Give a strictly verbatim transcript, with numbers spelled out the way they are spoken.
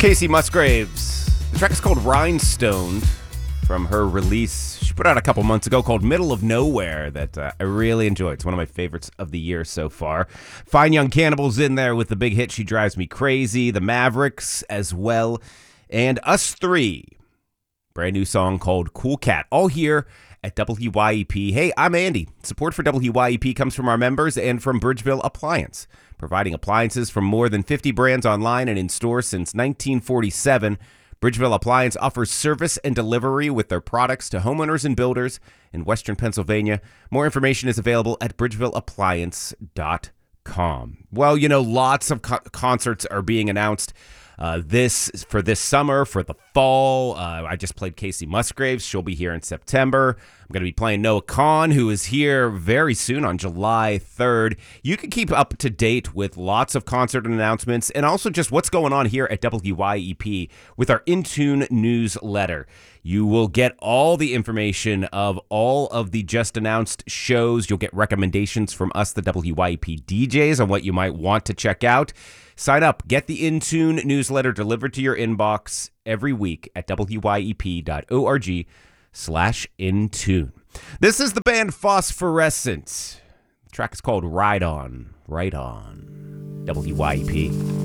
Kacey Musgraves. The track is called Rhinestoned from her release she put out a couple months ago called Middle of Nowhere that uh, I really enjoyed. It's one of my favorites of the year so far. Fine Young Cannibals in there with the big hit She Drives Me Crazy, the Mavericks as well, and Us Three. Brand new song called Cool Cat. All here at W Y E P. Hey, I'm Andy. Support for W Y E P comes from our members and from Bridgeville Appliance, providing appliances from more than fifty brands online and in store since nineteen forty-seven. Bridgeville Appliance offers service and delivery with their products to homeowners and builders in Western Pennsylvania. More information is available at bridgeville appliance dot com. Well, you know, lots of co- concerts are being announced uh, this for this summer, for the fall. Uh, I just played Kacey Musgraves. She'll be here in September. I'm going to be playing Noah Kahan, who is here very soon on July third. You can keep up to date with lots of concert announcements and also just what's going on here at W Y E P with our In Tune newsletter. You will get all the information of all of the just announced shows. You'll get recommendations from us, the W Y E P D Js, on what you might want to check out. Sign up. Get the In Tune newsletter delivered to your inbox every week at W Y E P dot org slash in tune. This is the band Phosphorescent. The track is called Ride On, Right On. W Y E P.